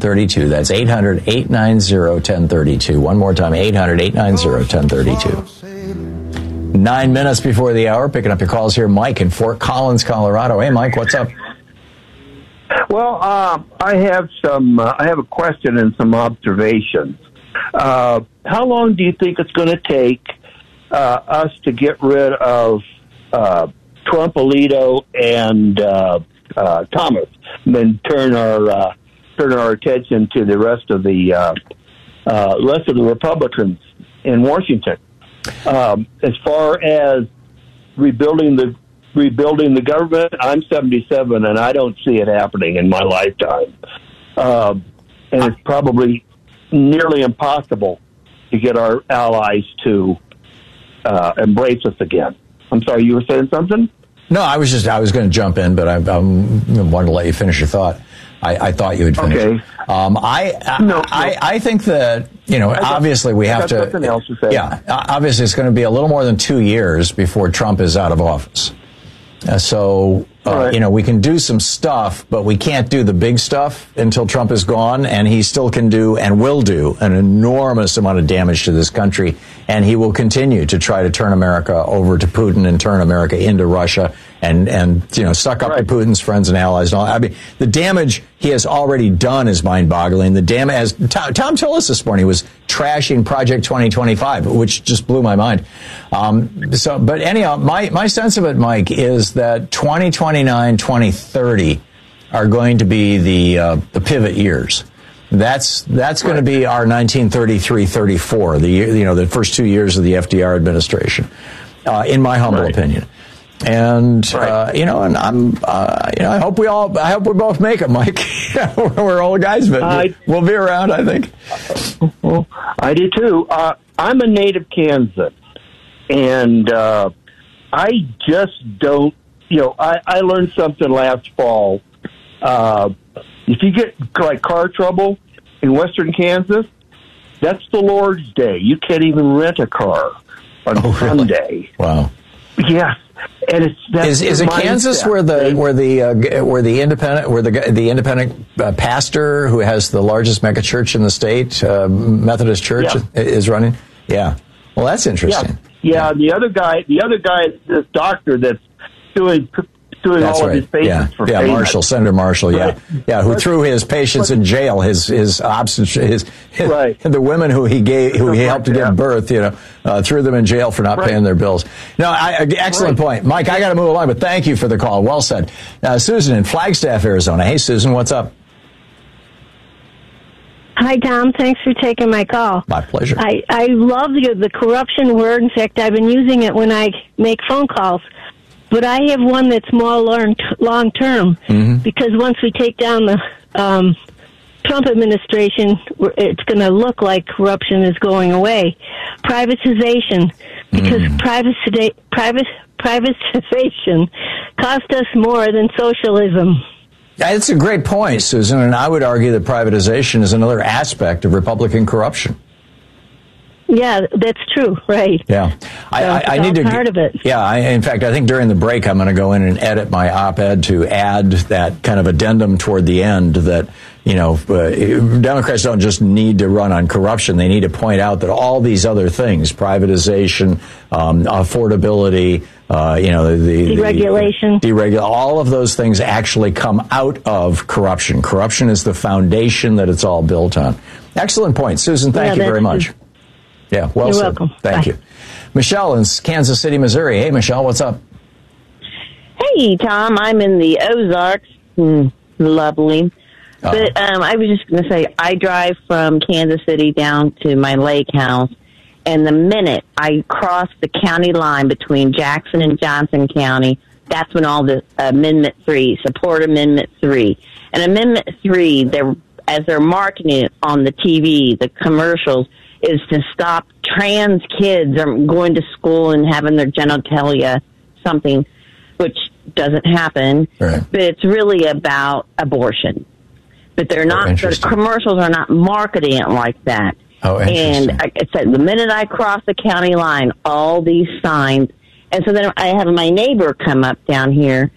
1032. That's 800-890-1032. One more time, 800-890-1032. 9 minutes before the hour, picking up your calls here. Mike in Fort Collins, Colorado. Hey, Mike, what's up? Well, I have a question and some observations. How long do you think it's going to take us to get rid of Trump, Alito, and Thomas, and then turn our attention to the rest of the Republicans in Washington? As far as rebuilding the government, I'm 77, and I don't see it happening in my lifetime. And it's probably nearly impossible to get our allies to embrace us again. I'm sorry, you were saying something? No, I was going to jump in, but I wanted to let you finish your thought. I thought you would finish. Okay. I think that, obviously we have to. Something else to say. Yeah, obviously it's going to be a little more than 2 years before Trump is out of office. Right. We can do some stuff, but we can't do the big stuff until Trump is gone, and he still can do and will do an enormous amount of damage to this country, and he will continue to try to turn America over to Putin and turn America into Russia and suck up to Putin's friends and allies and all. I mean, the damage he has already done is mind-boggling. The damage, as Tom Tillis this morning was trashing Project 2025, which just blew my mind. But anyhow, my sense of it, Mike, is that 2029, 2030 are going to be the pivot years. That's going to be our 1933-34, the first 2 years of the FDR administration, in my humble opinion. And and I hope we both make it, Mike. We're old guys, but we'll be around, I think. Well, I do too. I'm a native Kansan, and I just don't. I learned something last fall. If you get car trouble in western Kansas, that's the Lord's Day. You can't even rent a car on Sunday. Wow. Yes. And is it Kansas where the independent pastor who has the largest megachurch in the state, Methodist Church, is running? Yeah. Well, that's interesting. Yeah. The other guy is this doctor that's doing all of his patients for payment. Marshall, Senator Marshall, who threw his patients in jail, the women who he helped to give birth, threw them in jail for not paying their bills. No, excellent point. Mike, I got to move along, but thank you for the call. Well said. Susan in Flagstaff, Arizona. Hey, Susan, what's up? Hi, Tom. Thanks for taking my call. My pleasure. I love the corruption word. In fact, I've been using it when I make phone calls. But I have one that's more long-term, because once we take down the Trump administration, it's going to look like corruption is going away. Privatization, because privatization cost us more than socialism. It's a great point, Susan, and I would argue that privatization is another aspect of Republican corruption. Yeah, that's true, right. Yeah. I need to part of it. Yeah, in fact, I think during the break I'm going to go in and edit my op-ed to add that kind of addendum toward the end that, Democrats don't just need to run on corruption. They need to point out that all these other things, privatization, affordability, deregulation, all of those things actually come out of corruption. Corruption is the foundation that it's all built on. Excellent point. Susan, thank you very much. Yeah, well You're said. Welcome. Thank you. Michelle in Kansas City, Missouri. Hey, Michelle, what's up? Hey, Tom. I'm in the Ozarks. Lovely. But I was just going to say, I drive from Kansas City down to my lake house, and the minute I cross the county line between Jackson and Johnson County, that's when all the Amendment 3, support Amendment 3. And Amendment 3, as they're marketing it on the TV, the commercials, is to stop trans kids from going to school and having their genitalia something, which doesn't happen. Right. But it's really about abortion. But they're not. The commercials are not marketing it like that. Oh, interesting. And I said the minute I cross the county line, all these signs. And so then I have my neighbor come up down here,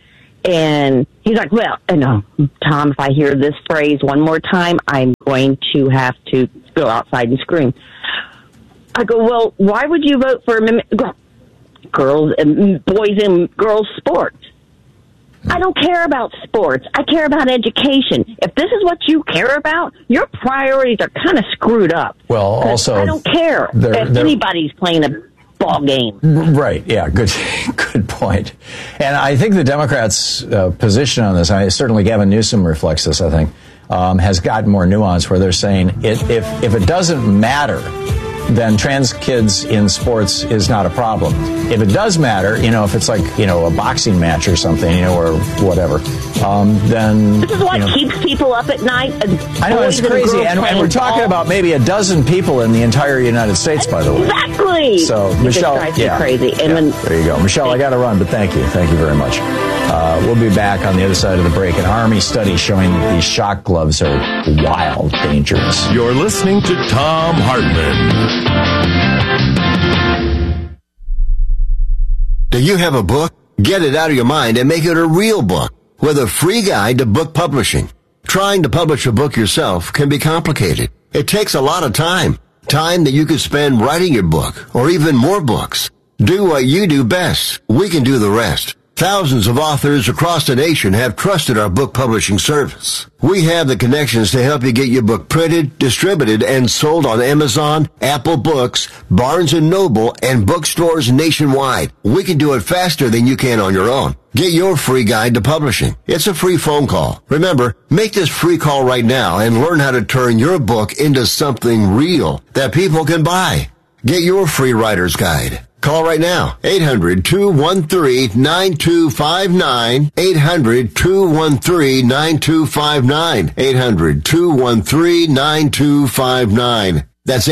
And he's like, well, no, Tom, if I hear this phrase one more time, I'm going to have to go outside and scream. I go, well, why would you vote for girls and boys and girls sports? I don't care about sports. I care about education. If this is what you care about, your priorities are kind of screwed up. Well, also, I don't care if anybody's playing a ball game. Right. Yeah. Good point. And I think the Democrats' position on this, certainly Gavin Newsom reflects this, I think, has gotten more nuance where they're saying if it doesn't matter, then trans kids in sports is not a problem. If it does matter, if it's like, a boxing match or something, or whatever, then... This is what keeps people up at night. I know, it's crazy. And we're talking about maybe a dozen people in the entire United States, by the way. Exactly. So, Michelle... crazy. And there you go. Michelle, I got to run, but thank you. Thank you very much. We'll be back on the other side of the break. An Army study showing that these shock gloves are wild dangerous. You're listening to Thom Hartmann. Do you have a book? Get it out of your mind and make it a real book with a free guide to book publishing. Trying to publish a book yourself can be complicated. It takes a lot of time. Time that you could spend writing your book or even more books. Do what you do best. We can do the rest. Thousands of authors across the nation have trusted our book publishing service. We have the connections to help you get your book printed, distributed, and sold on Amazon, Apple Books, Barnes & Noble, and bookstores nationwide. We can do it faster than you can on your own. Get your free guide to publishing. It's a free phone call. Remember, make this free call right now and learn how to turn your book into something real that people can buy. Get your free writer's guide. Call right now, 800-213-9259, 800-213-9259, 800-213-9259. That's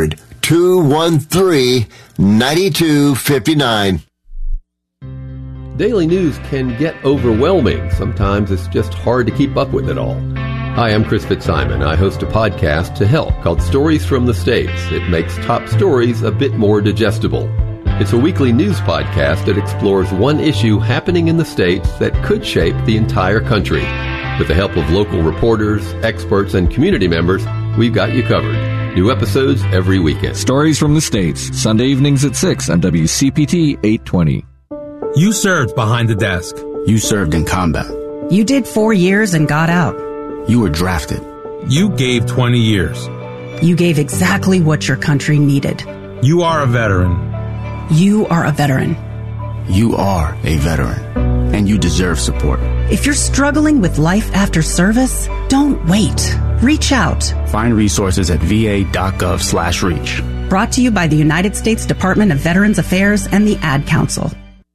800-213-9259. Daily news can get overwhelming. Sometimes it's just hard to keep up with it all. Hi, I'm Chris Fitzsimon. I host a podcast to help called Stories from the States. It makes top stories a bit more digestible. It's a weekly news podcast that explores one issue happening in the States that could shape the entire country. With the help of local reporters, experts, and community members, we've got you covered. New episodes every weekend. Stories from the States, Sunday evenings at 6 on WCPT 820. You served behind the desk. You served in combat. You did 4 years and got out. You were drafted. You gave 20 years. You gave exactly what your country needed. You are a veteran. You are a veteran. You are a veteran, and you deserve support. If you're struggling with life after service, don't wait. Reach out. Find resources at va.gov/reach. Brought to you by the United States Department of Veterans Affairs and the Ad Council.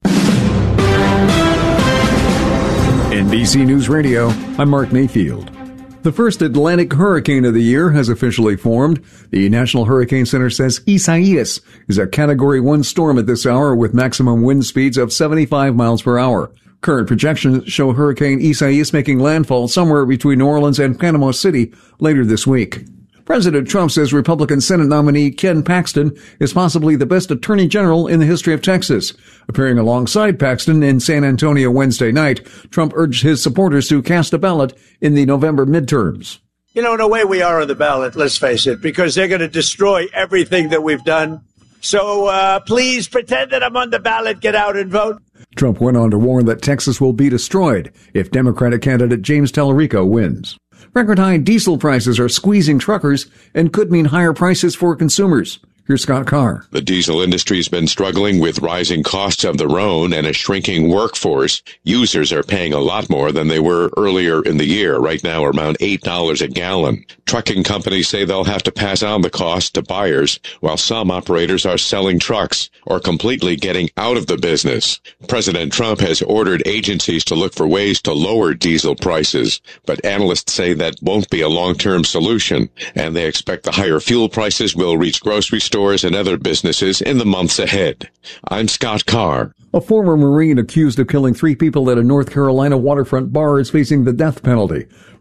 NBC News Radio, I'm Mark Mayfield. The first Atlantic hurricane of the year has officially formed. The National Hurricane Center says Isaias is a Category 1 storm at this hour with maximum wind speeds of 75 miles per hour. Current projections show Hurricane Isaias making landfall somewhere between New Orleans and Panama City later this week. President Trump says Republican Senate nominee Ken Paxton is possibly the best attorney general in the history of Texas. Appearing alongside Paxton in San Antonio Wednesday night, Trump urged his supporters to cast a ballot in the November midterms. You know, in a way we are on the ballot, let's face it, because they're going to destroy everything that we've done. So please pretend that I'm on the ballot, get out and vote. Trump went on to warn that Texas will be destroyed if Democratic candidate James Tallarico wins. Record-high diesel prices are squeezing truckers and could mean higher prices for consumers. Here's Scott Carr. The diesel industry's been struggling with rising costs of their own and a shrinking workforce. Users are paying a lot more than they were earlier in the year, right now around $8 a gallon. Trucking companies say they'll have to pass on the cost to buyers, while some operators are selling trucks or completely getting out of the business. President Trump has ordered agencies to look for ways to lower diesel prices, but analysts say that won't be a long-term solution, and they expect the higher fuel prices will reach grocery stores and other businesses in the months ahead. I'm Scott Carr. A former Marine accused of killing 3 people at a North Carolina waterfront bar is facing the death penalty.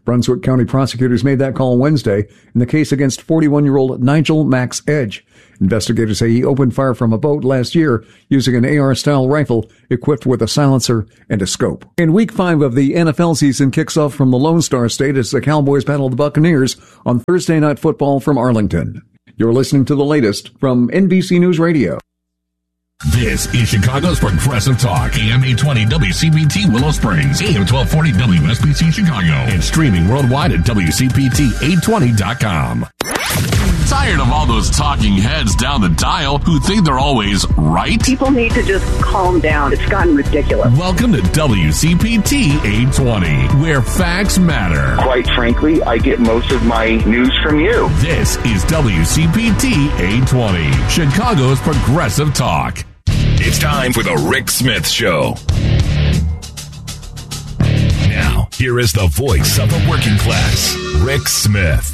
Brunswick County prosecutors made that call Wednesday in the case against 41-year-old Nigel Max Edge. Investigators say he opened fire from a boat last year using an AR-style rifle equipped with a silencer and a scope. In Week 5 of the NFL season kicks off from the Lone Star State as the Cowboys battle the Buccaneers on Thursday Night Football from Arlington. You're listening to the latest from NBC News Radio. This is Chicago's Progressive Talk, AM 820 WCPT Willow Springs, AM 1240 WSBC Chicago, and streaming worldwide at WCPT820.com. Tired of all those talking heads down the dial who think they're always right? People need to just calm down. It's gotten ridiculous. Welcome to WCPT 820, where facts matter. Quite frankly, I get most of my news from you. This is WCPT 820, Chicago's Progressive Talk. It's time for the Rick Smith Show. Now, here is the voice of the working class, Rick Smith.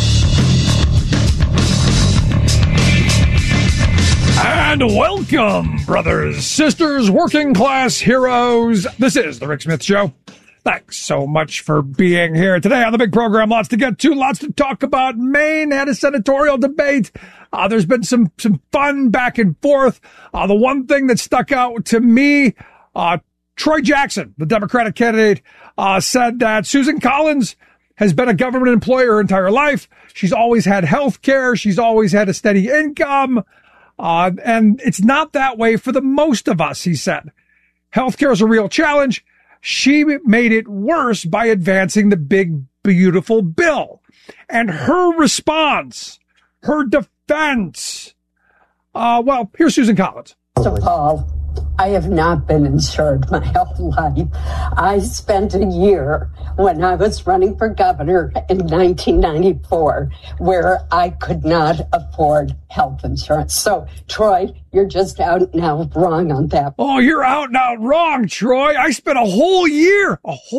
And welcome, brothers, sisters, working class heroes. This is the Rick Smith Show. Thanks so much for being here today on the big program. Lots to get to, lots to talk about. Maine had a senatorial debate. There's been some fun back and forth. The one thing that stuck out to me, Troy Jackson, the Democratic candidate, said that Susan Collins has been a government employee her entire life. She's always had health care. She's always had a steady income. And it's not that way for the most of us, he said. Healthcare is a real challenge. She made it worse by advancing the big, beautiful bill. And her response, her defense, well, here's Susan Collins. First of all, I have not been insured my whole life. I spent a year when I was running for governor in 1994 where I could not afford health insurance. So, Troy, you're just out and out wrong on that. Oh, you're out and out wrong, Troy. I spent a whole year.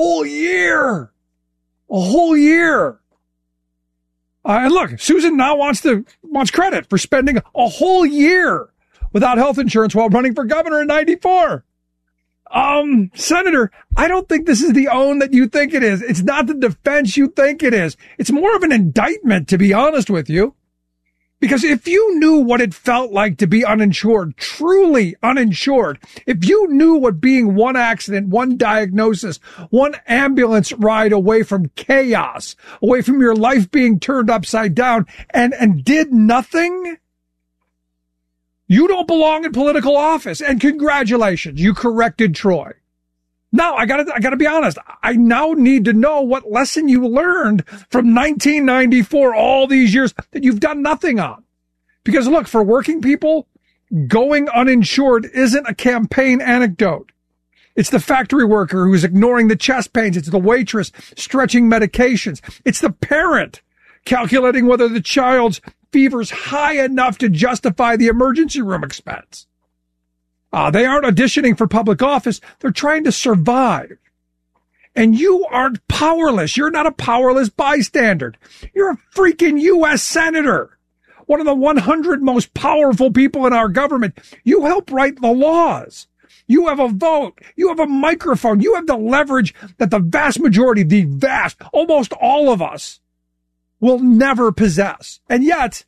And look, Susan now wants credit for spending a whole year without health insurance while running for governor in 94. Senator, I don't think this is the own that you think it is. It's not the defense you think it is. It's more of an indictment, to be honest with you. Because if you knew what it felt like to be uninsured, truly uninsured, if you knew what being one accident, one diagnosis, one ambulance ride away from chaos, away from your life being turned upside down and did nothing, you don't belong in political office. And congratulations, you corrected Troy. Now, I gotta be honest. I now need to know what lesson you learned from 1994, all these years that you've done nothing on. Because look, for working people, going uninsured isn't a campaign anecdote. It's the factory worker who's ignoring the chest pains. It's the waitress stretching medications. It's the parent calculating whether the child's fever's high enough to justify the emergency room expense. They aren't auditioning for public office. They're trying to survive. And you aren't powerless. You're not a powerless bystander. You're a freaking U.S. Senator. One of the 100 most powerful people in our government. You help write the laws. You have a vote. You have a microphone. You have the leverage that the vast majority, almost all of us will never possess. And yet,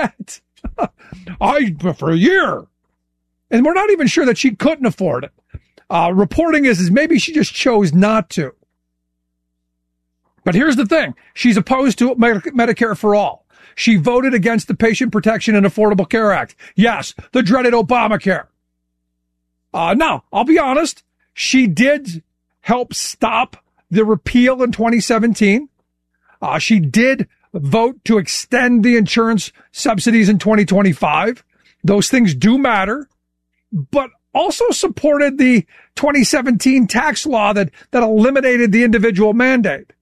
for a year, and we're not even sure that she couldn't afford it. Reporting is maybe she just chose not to. But here's the thing. She's opposed to Medicare for all. She voted against the Patient Protection and Affordable Care Act. Yes, the dreaded Obamacare. Now, I'll be honest. She did help stop the repeal in 2017. She did vote to extend the insurance subsidies in 2025. Those things do matter. But also supported the 2017 tax law that eliminated the individual mandate.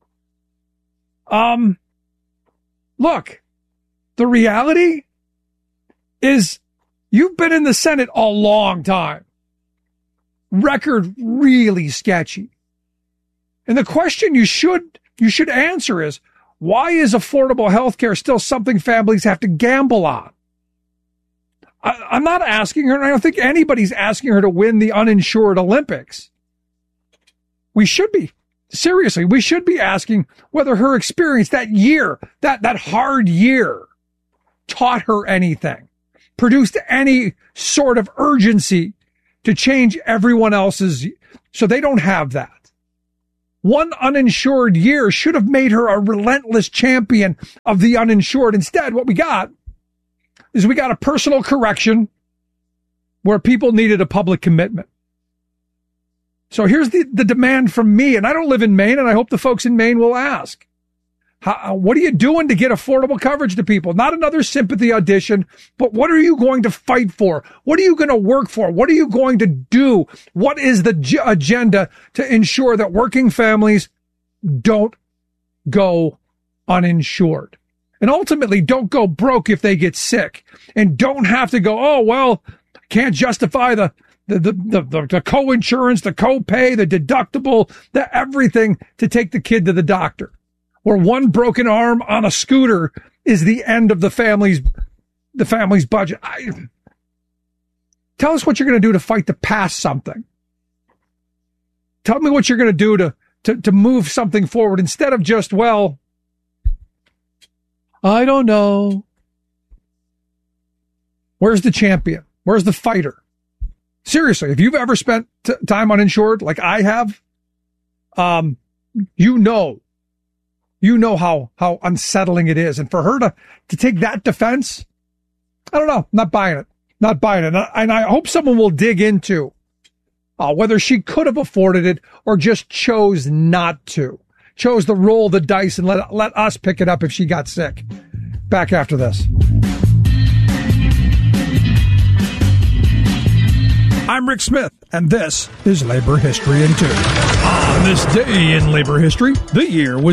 Look, the reality is you've been in the Senate a long time. Record really sketchy. And the question you should answer is, why is affordable health care still something families have to gamble on? I'm not asking her, and I don't think anybody's asking her to win the uninsured Olympics. We should be seriously, we should be asking whether her experience that year, that hard year, taught her anything, produced any sort of urgency to change everyone else's, so they don't have that. One uninsured year should have made her a relentless champion of the uninsured. Instead, what we got is we got a personal correction where people needed a public commitment. So here's the demand from me, and I don't live in Maine, and I hope the folks in Maine will ask. What are you doing to get affordable coverage to people? Not another sympathy audition, but what are you going to fight for? What are you going to work for? What are you going to do? What is the agenda to ensure that working families don't go uninsured? And ultimately don't go broke if they get sick, and don't have to go, oh, well, can't justify the co-insurance, the co-pay, the deductible, the everything to take the kid to the doctor. Where one broken arm on a scooter is the end of the family's budget. Tell us what you're going to do to fight to pass something. Tell me what you're going to do to move something forward instead of just, well, I don't know. Where's the champion? Where's the fighter? Seriously, if you've ever spent time uninsured like I have, you know how unsettling it is. And for her to take that defense, I don't know. Not buying it. And I hope someone will dig into whether she could have afforded it or just chose not to. Chose to roll the dice and let us pick it up if she got sick. Back after this. I'm Rick Smith, and this is Labor History in 2. On this day in labor history, the year was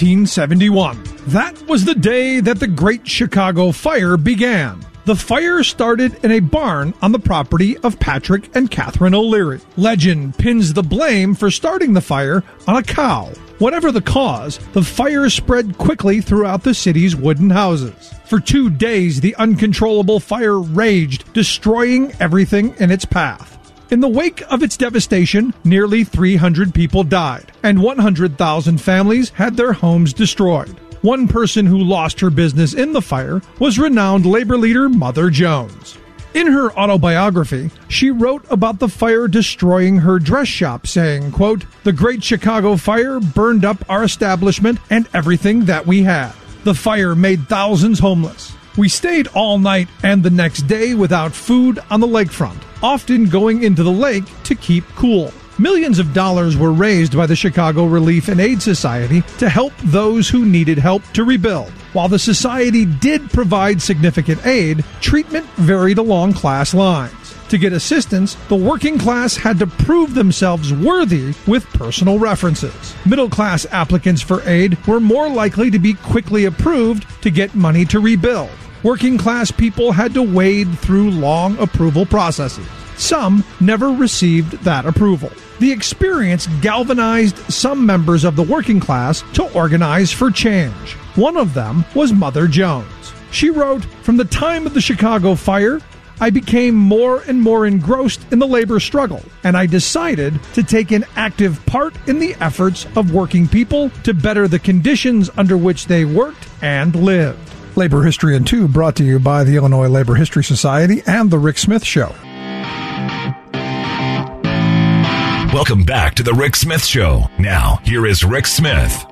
1871. That was the day that the Great Chicago Fire began. The fire started in a barn on the property of Patrick and Catherine O'Leary. Legend pins the blame for starting the fire on a cow. Whatever the cause, the fire spread quickly throughout the city's wooden houses. For 2 days, the uncontrollable fire raged, destroying everything in its path. In the wake of its devastation, nearly 300 people died, and 100,000 families had their homes destroyed. One person who lost her business in the fire was renowned labor leader Mother Jones. In her autobiography, she wrote about the fire destroying her dress shop, saying, quote, "The Great Chicago Fire burned up our establishment and everything that we had. The fire made thousands homeless. We stayed all night and the next day without food on the lakefront, often going into the lake to keep cool. Millions of dollars were raised by the Chicago Relief and Aid Society to help those who needed help to rebuild. While the society did provide significant aid, treatment varied along class lines. To get assistance, the working class had to prove themselves worthy with personal references. Middle-class applicants for aid were more likely to be quickly approved to get money to rebuild. Working-class people had to wade through long approval processes. Some never received that approval. The experience galvanized some members of the working class to organize for change. One of them was Mother Jones. She wrote, "From the time of the Chicago Fire, I became more and more engrossed in the labor struggle, and I decided to take an active part in the efforts of working people to better the conditions under which they worked and lived." Labor History in 2 brought to you by the Illinois Labor History Society and The Rick Smith Show. Welcome back to The Rick Smith Show. Now, here is Rick Smith.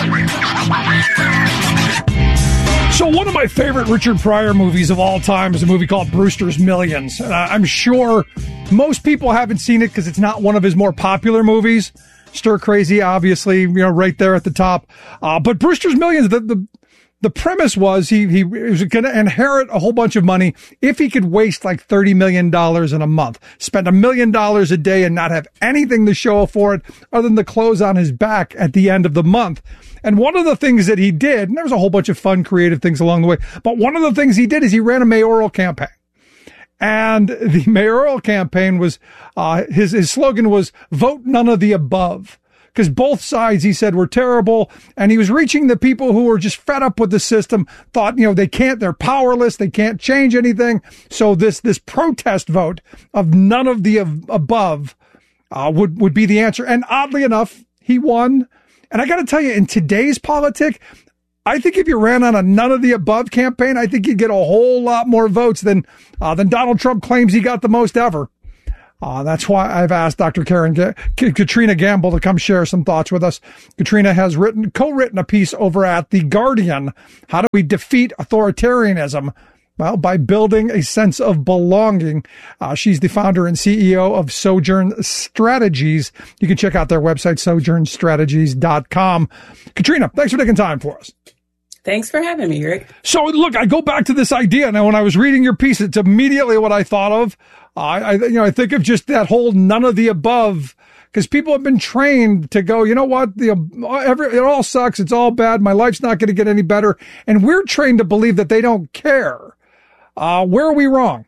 So one of my favorite Richard Pryor movies of all time is a movie called Brewster's Millions. I'm sure most people haven't seen it because it's not one of his more popular movies. Stir Crazy, obviously, right there at the top. But Brewster's Millions, the premise was he was going to inherit a whole bunch of money if he could waste like $30 million in a month, spend $1 million a day and not have anything to show for it other than the clothes on his back at the end of the month. And one of the things that he did, and there was a whole bunch of fun, creative things along the way, but one of the things he did is he ran a mayoral campaign. And the mayoral campaign was, his slogan was, "Vote none of the above." Because both sides, he said, were terrible. And he was reaching the people who were just fed up with the system, thought, they're powerless, they can't change anything. So this protest vote of none of the above would be the answer. And oddly enough, he won. And I got to tell you, in today's politics, I think if you ran on a none of the above campaign, I think you'd get a whole lot more votes than Donald Trump claims he got the most ever. That's why I've asked Dr. Katrina Gamble to come share some thoughts with us. Katrina has co-written a piece over at The Guardian. How do we defeat authoritarianism? Well, by building a sense of belonging. She's the founder and CEO of Sojourn Strategies. You can check out their website, sojournstrategies.com. Katrina, thanks for taking time for us. Thanks for having me, Rick. So, look, I go back to this idea. Now, when I was reading your piece, it's immediately what I thought of. I think of just that whole none of the above, because people have been trained to go, you know what, it all sucks, it's all bad, my life's not going to get any better, and we're trained to believe that they don't care. Where are we wrong?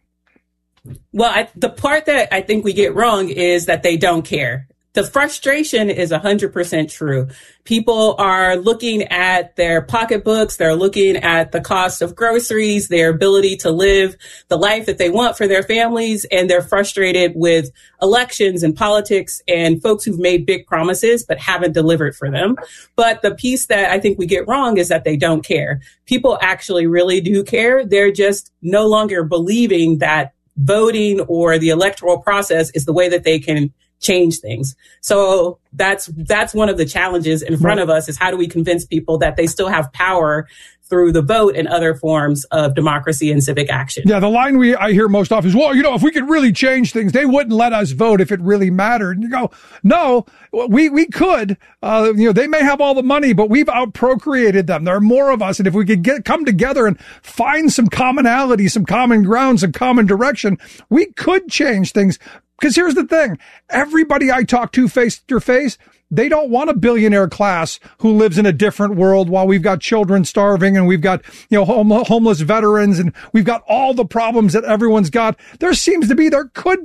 Well, the part that I think we get wrong is that they don't care. The frustration is 100% true. People are looking at their pocketbooks. They're looking at the cost of groceries, their ability to live the life that they want for their families. And they're frustrated with elections and politics and folks who've made big promises but haven't delivered for them. But the piece that I think we get wrong is that they don't care. People actually really do care. They're just no longer believing that voting or the electoral process is the way that they can change things. So that's one of the challenges in front of us, is how do we convince people that they still have power through the vote and other forms of democracy and civic action. Yeah, the line I hear most often is, well, if we could really change things, they wouldn't let us vote if it really mattered. And you go, no, we could. They may have all the money, but we've outprocreated them. There are more of us. And if we could come together and find some commonality, some common ground, some common direction, we could change things. Because here's the thing. Everybody I talk to face to face, they don't want a billionaire class who lives in a different world while we've got children starving and we've got, homeless veterans and we've got all the problems that everyone's got. There could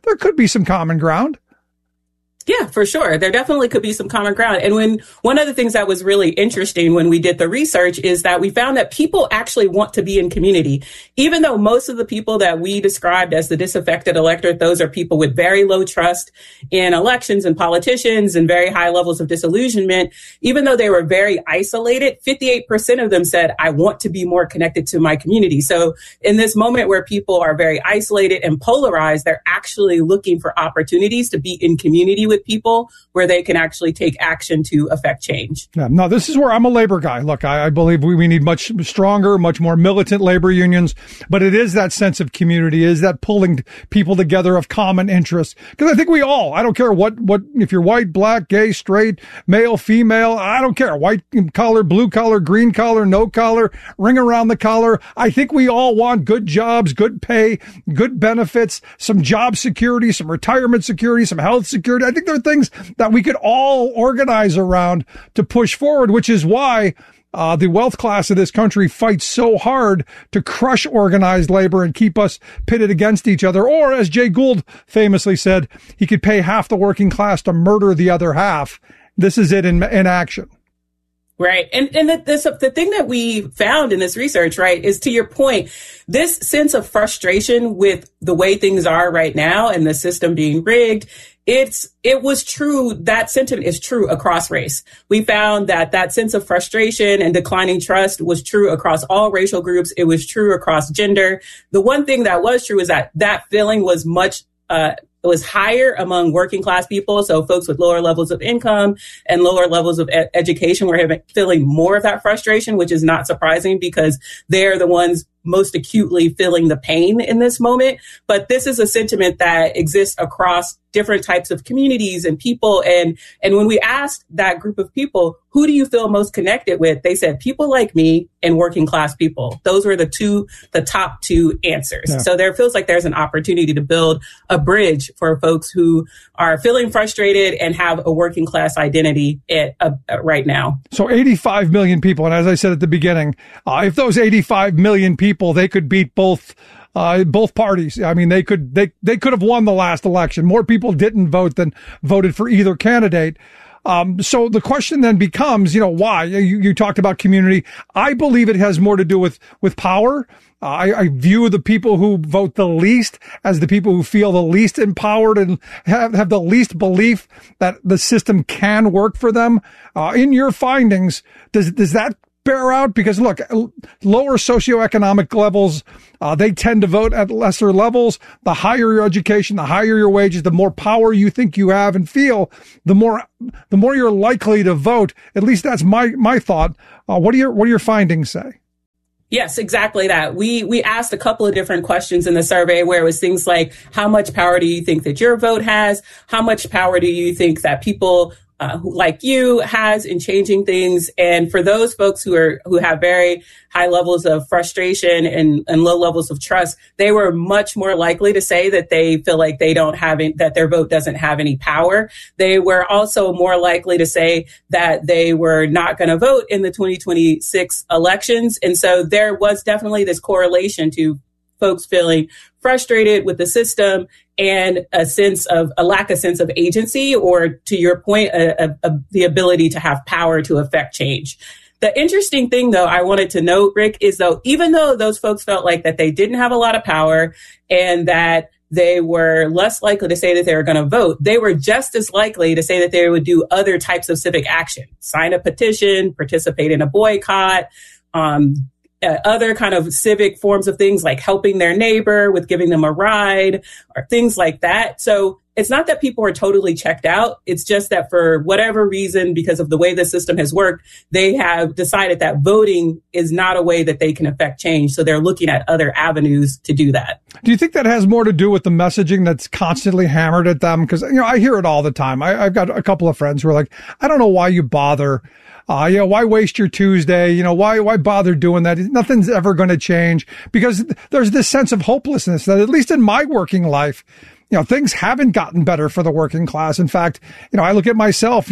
be some common ground. Yeah, for sure. There definitely could be some common ground. And one of the things that was really interesting when we did the research is that we found that people actually want to be in community. Even though most of the people that we described as the disaffected electorate, those are people with very low trust in elections and politicians and very high levels of disillusionment. Even though they were very isolated, 58% of them said, I want to be more connected to my community. So in this moment where people are very isolated and polarized, they're actually looking for opportunities to be in community with people where they can actually take action to affect change. Yeah, no, this is where I'm a labor guy. Look, I believe we need much stronger, much more militant labor unions, but it is that sense of community, is that pulling people together of common interests. Because I think we all, I don't care what, if you're white, black, gay, straight, male, female, I don't care, white collar, blue collar, green collar, no collar, ring around the collar. I think we all want good jobs, good pay, good benefits, some job security, some retirement security, some health security. I think there are things that we could all organize around to push forward, which is why the wealth class of this country fights so hard to crush organized labor and keep us pitted against each other. Or, as Jay Gould famously said, he could pay half the working class to murder the other half. This is it in action. Right. And the thing that we found in this research, right, is, to your point, this sense of frustration with the way things are right now and the system being rigged. It was true. That sentiment is true across race. We found that sense of frustration and declining trust was true across all racial groups. It was true across gender. The one thing that was true is that feeling was was higher among working class people. So folks with lower levels of income and lower levels of education were feeling more of that frustration, which is not surprising because they're the ones most acutely feeling the pain in this moment. But this is a sentiment that exists across different types of communities and people. And when we asked that group of people, who do you feel most connected with? They said people like me and working class people. Those were the top two answers. Yeah. So there feels like there's an opportunity to build a bridge for folks who are feeling frustrated and have a working class identity right now. So 85 million people. And as I said at the beginning, if those 85 million people, they could beat both parties. I mean, they could have won the last election. More people didn't vote than voted for either candidate. So the question then becomes, why? You talked about community. I believe it has more to do with power. I view the people who vote the least as the people who feel the least empowered and have the least belief that the system can work for them. In your findings, does that bear out? Because look, lower socioeconomic levels, they tend to vote at lesser levels. The higher your education, the higher your wages, the more power you think you have and feel, the more you're likely to vote. At least that's my thought. What do your findings say? Yes, exactly that. We asked a couple of different questions in the survey where it was things like, how much power do you think that your vote has? How much power do you think that people who like you has in changing things? And for those folks who have very high levels of frustration and low levels of trust, they were much more likely to say that they feel like they don't have that their vote doesn't have any power. They were also more likely to say that they were not going to vote in the 2026 elections. And so there was definitely this correlation to folks feeling frustrated with the system and a lack of sense of agency, or to your point, the ability to have power to affect change. The interesting thing, though, I wanted to note, Rick, is even though those folks felt like that they didn't have a lot of power and that they were less likely to say that they were going to vote, they were just as likely to say that they would do other types of civic action, sign a petition, participate in a boycott, other kind of civic forms of things like helping their neighbor with giving them a ride or things like that. So it's not that people are totally checked out. It's just that for whatever reason, because of the way the system has worked, they have decided that voting is not a way that they can affect change. So they're looking at other avenues to do that. Do you think that has more to do with the messaging that's constantly hammered at them? Because, I hear it all the time. I've got a couple of friends who are like, I don't know why you bother. Why waste your Tuesday? Why bother doing that? Nothing's ever going to change, because there's this sense of hopelessness that, at least in my working life, things haven't gotten better for the working class. In fact, I look at myself,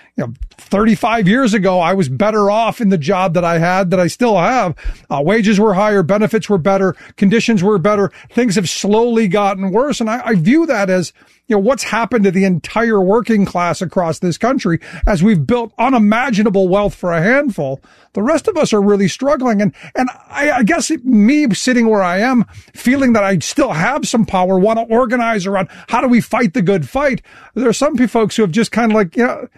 35 years ago, I was better off in the job that I had, that I still have. Wages were higher, benefits were better, conditions were better. Things have slowly gotten worse. And I view that as, what's happened to the entire working class across this country as we've built unimaginable wealth for a handful. The rest of us are really struggling. And I guess me sitting where I am, feeling that I still have some power, want to organize around how do we fight the good fight. There are some folks who have just kind of like,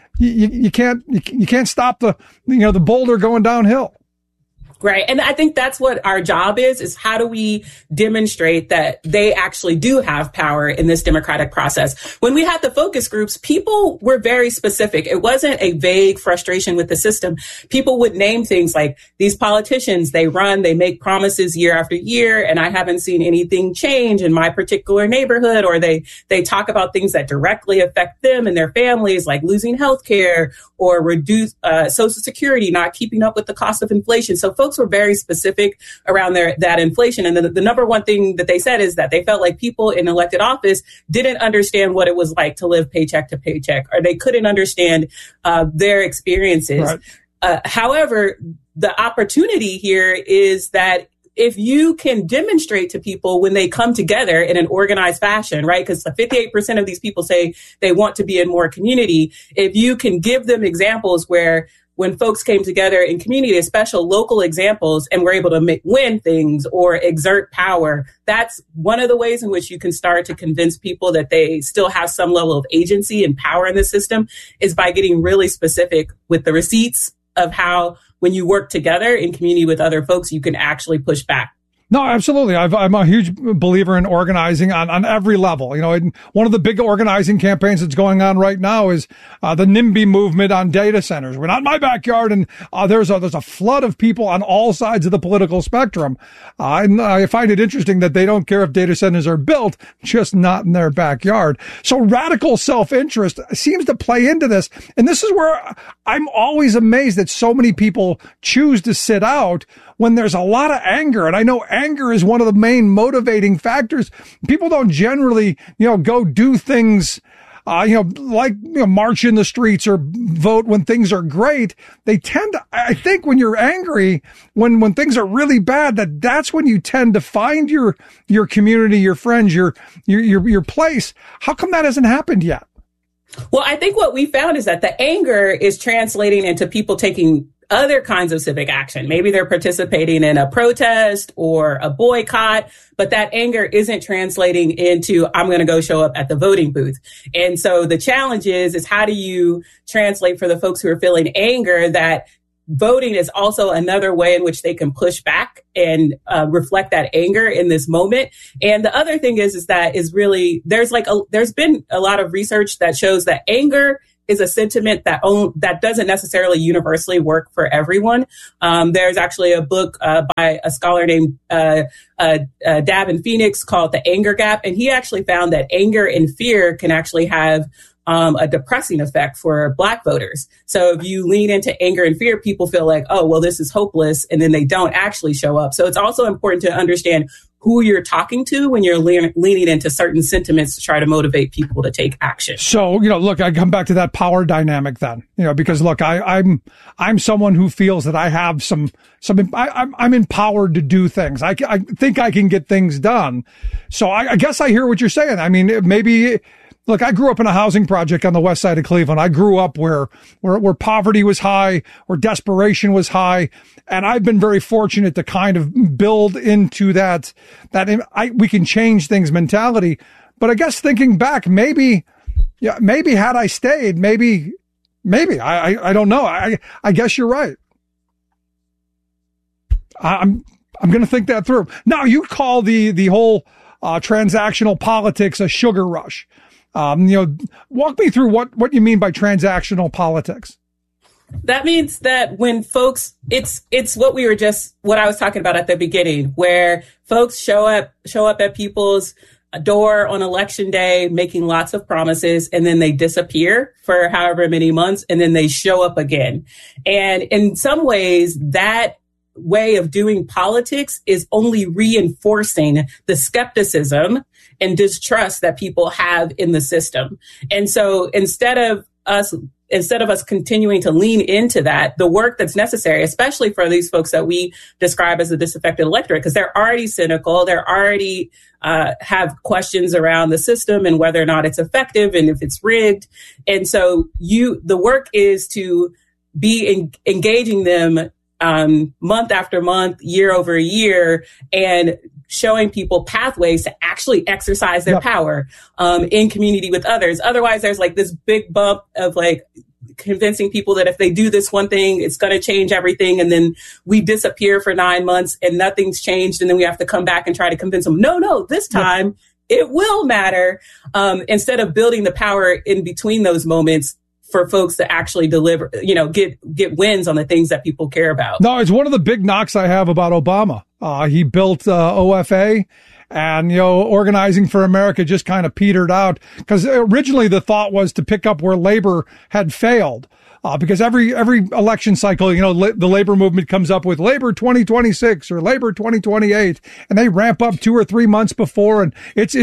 you can't stop the boulder going downhill. Right. And I think that's what our job is how do we demonstrate that they actually do have power in this democratic process? When we had the focus groups, people were very specific. It wasn't a vague frustration with the system. People would name things like, these politicians, they make promises year after year, and I haven't seen anything change in my particular neighborhood. Or they talk about things that directly affect them and their families, like losing health care or reduce Social Security, not keeping up with the cost of inflation. So folks were very specific around that inflation. And the number one thing that they said is that they felt like people in elected office didn't understand what it was like to live paycheck to paycheck, or they couldn't understand their experiences. Right. However, the opportunity here is that if you can demonstrate to people when they come together in an organized fashion, right? Because 58% of these people say they want to be in more community. If you can give them examples where when folks came together in community, special local examples, and were able to win things or exert power, that's one of the ways in which you can start to convince people that they still have some level of agency and power in the system, is by getting really specific with the receipts of how, when you work together in community with other folks, you can actually push back. No, absolutely. I'm a huge believer in organizing on every level. One of the big organizing campaigns that's going on right now is the NIMBY movement on data centers. We're not in my backyard, and there's a flood of people on all sides of the political spectrum. And I find it interesting that they don't care if data centers are built, just not in their backyard. So radical self-interest seems to play into this. And this is where I'm always amazed that so many people choose to sit out when there's a lot of anger. And I know anger is one of the main motivating factors. People don't generally, go do things, like march in the streets or vote when things are great. They tend to, I think, when you're angry, when things are really bad, that's when you tend to find your community, your friends, your place. How come that hasn't happened yet? Well, I think what we found is that the anger is translating into people taking other kinds of civic action. Maybe they're participating in a protest or a boycott, but that anger isn't translating into, I'm going to go show up at the voting booth. And so the challenge is how do you translate for the folks who are feeling anger that voting is also another way in which they can push back and reflect that anger in this moment. And the other thing is that is really, there's been a lot of research that shows that anger is a sentiment that doesn't necessarily universally work for everyone. There's actually a book by a scholar named Davin Phoenix called The Anger Gap. And he actually found that anger and fear can actually have a depressing effect for Black voters. So if you lean into anger and fear, people feel like, oh, well, this is hopeless. And then they don't actually show up. So it's also important to understand who you're talking to when you're leaning into certain sentiments to try to motivate people to take action. So, look, I come back to that power dynamic then, because look, I'm someone who feels that I have I'm empowered to do things. I think I can get things done. So I guess I hear what you're saying. I mean, maybe, look, I grew up in a housing project on the west side of Cleveland. I grew up where poverty was high, where desperation was high. And I've been very fortunate to kind of build into that we can change things mentality. But I guess thinking back, maybe had I stayed, maybe, I don't know. I guess you're right. I'm going to think that through. Now, you call the whole transactional politics a sugar rush. Walk me through what you mean by transactional politics. That means that when folks, it's what I was talking about at the beginning, where folks show up at people's door on election day, making lots of promises, and then they disappear for however many months, and then they show up again. And in some ways, that way of doing politics is only reinforcing the skepticism and distrust that people have in the system. And so instead of us continuing to lean into that, the work that's necessary, especially for these folks that we describe as the disaffected electorate, because they're already cynical, they're already have questions around the system and whether or not it's effective and if it's rigged. And so the work is to be engaging them month after month, year over year, and showing people pathways to actually exercise their power in community with others. Otherwise, there's like this big bump of like convincing people that if they do this one thing, it's going to change everything. And then we disappear for 9 months and nothing's changed. And then we have to come back and try to convince them, no, this time it will matter. Instead of building the power in between those moments for folks to actually deliver, get wins on the things that people care about. No, it's one of the big knocks I have about Obama. He built OFA, and, Organizing for America just kind of petered out, because originally the thought was to pick up where labor had failed. Because every election cycle, the labor movement comes up with Labor 2026 or Labor 2028, and they ramp up 2 or 3 months before, and it's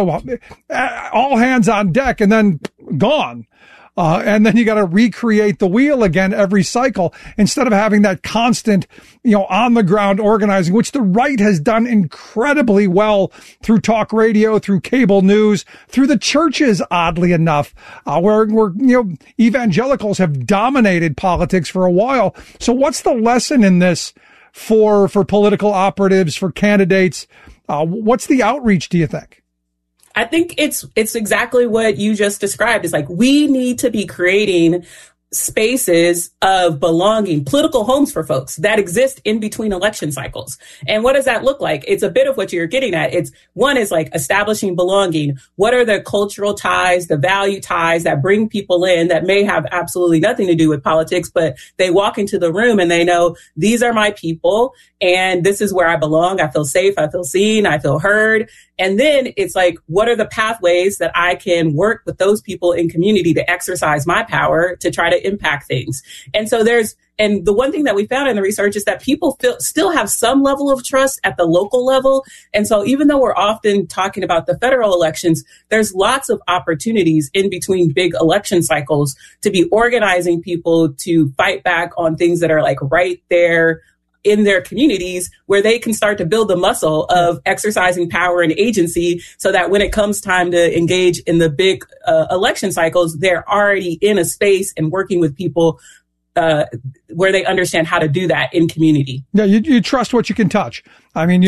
all hands on deck, and then gone. And then you got to recreate the wheel again every cycle, instead of having that constant, on the ground organizing, which the right has done incredibly well through talk radio, through cable news, through the churches, oddly enough, where evangelicals have dominated politics for a while. So what's the lesson in this for political operatives, for candidates? What's the outreach, do you think? I think it's exactly what you just described. It's like we need to be creating spaces of belonging, political homes for folks that exist in between election cycles. And what does that look like? It's a bit of what you're getting at. One is like establishing belonging. What are the cultural ties, the value ties that bring people in that may have absolutely nothing to do with politics, but they walk into the room and they know these are my people and this is where I belong. I feel safe. I feel seen. I feel heard. And then it's like, what are the pathways that I can work with those people in community to exercise my power to try to impact things? And so and the one thing that we found in the research is that people still have some level of trust at the local level. And so even though we're often talking about the federal elections, there's lots of opportunities in between big election cycles to be organizing people to fight back on things that are like right there in their communities where they can start to build the muscle of exercising power and agency so that when it comes time to engage in the big election cycles, they're already in a space and working with people where they understand how to do that in community. Yeah, you trust what you can touch. I mean,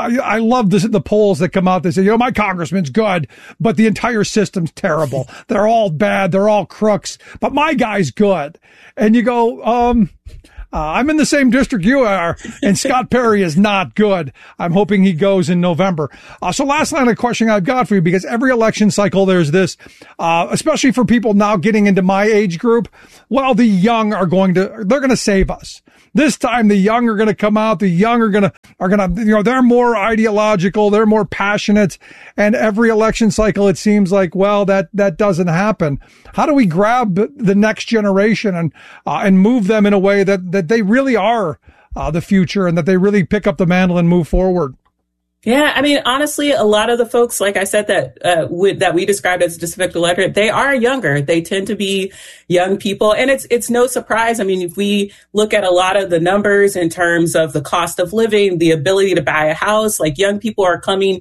I love the polls that come out that say, my congressman's good, but the entire system's terrible. They're all bad. They're all crooks, but my guy's good. And you go, I'm in the same district you are, and Scott Perry is not good. I'm hoping he goes in November. So last line of questioning I've got for you, because every election cycle there's this, especially for people now getting into my age group. Well, the young they're going to save us. This time the young are going to come out. The young are going to, they're more ideological. They're more passionate. And every election cycle, it seems like, well, that doesn't happen. How do we grab the next generation and move them in a way that they really are the future and that they really pick up the mantle and move forward? Yeah, I mean, honestly, a lot of the folks, like I said, that we described as district electorate, they are younger. They tend to be young people. And it's no surprise. I mean, if we look at a lot of the numbers in terms of the cost of living, the ability to buy a house, like young people are coming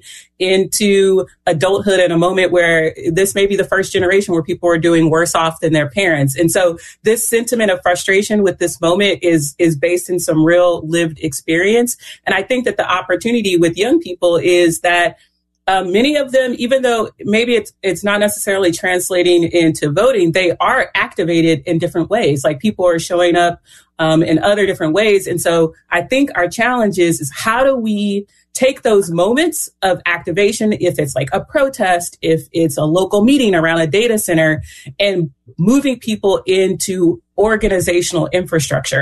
into adulthood in a moment where this may be the first generation where people are doing worse off than their parents. And so this sentiment of frustration with this moment is based in some real lived experience. And I think that the opportunity with young people is that many of them, even though maybe it's not necessarily translating into voting, they are activated in different ways. Like people are showing up in other different ways. And so I think our challenge is how do we take those moments of activation, if it's like a protest, if it's a local meeting around a data center, and moving people into organizational infrastructure.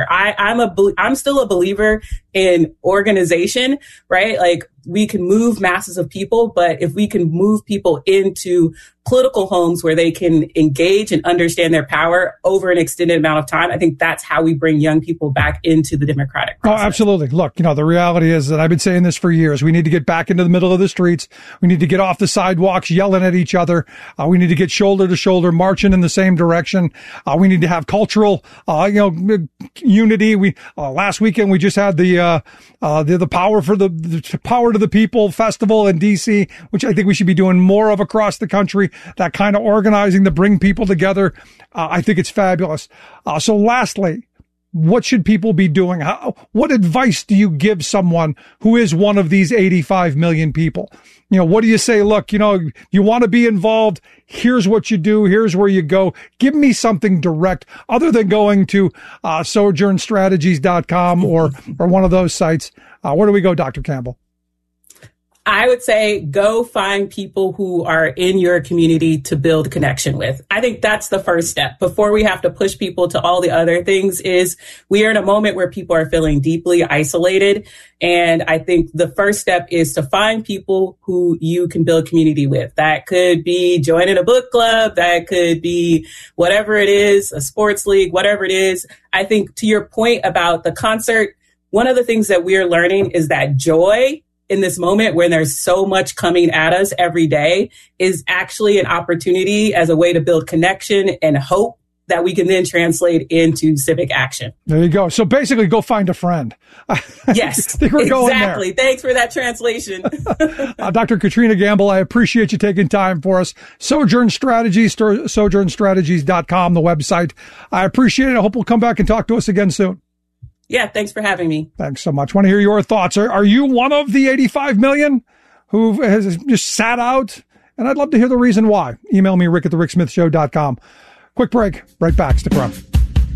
I'm still a believer in organization, right? Like we can move masses of people, but if we can move people into political homes where they can engage and understand their power over an extended amount of time, I think that's how we bring young people back into the democratic process. Oh, absolutely. Look, the reality is that I've been saying this for years. We need to get back into the middle of the streets. We need to get off the sidewalks yelling at each other. We need to get shoulder to shoulder, marching in the same direction. We need to have cultural, unity. Last weekend we just had the Power for the Power to the People festival in DC, which I think we should be doing more of across the country. That kind of organizing to bring people together. I think it's fabulous. So lastly, what should people be doing? What advice do you give someone who is one of these 85 million people? What do you say? Look, you want to be involved. Here's what you do. Here's where you go. Give me something direct other than going to sojournstrategies.com or one of those sites. Where do we go, Dr. Campbell? I would say go find people who are in your community to build connection with. I think that's the first step before we have to push people to all the other things. Is we are in a moment where people are feeling deeply isolated. And I think the first step is to find people who you can build community with. That could be joining a book club. That could be whatever it is, a sports league, whatever it is. I think to your point about the concert, one of the things that we are learning is that joy in this moment when there's so much coming at us every day is actually an opportunity as a way to build connection and hope that we can then translate into civic action. There you go. So basically go find a friend. Yes, I think we're going exactly. There. Thanks for that translation. Dr. Katrina Gamble, I appreciate you taking time for us. Sojourn Strategies, sojournstrategies.com, the website. I appreciate it. I hope we'll come back and talk to us again soon. Yeah, thanks for having me. Thanks so much. Want to hear your thoughts. Are you one of the 85 million who has just sat out? And I'd love to hear the reason why. Email me, rick@thericksmithshow.com. Quick break. Right back. Stick around.